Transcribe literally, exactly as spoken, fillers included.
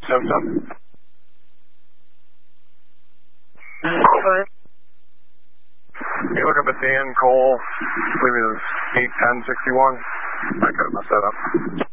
seven seven. Fine. You look up at Dan Cole, leave me the eight ten sixty-one. I got my setup.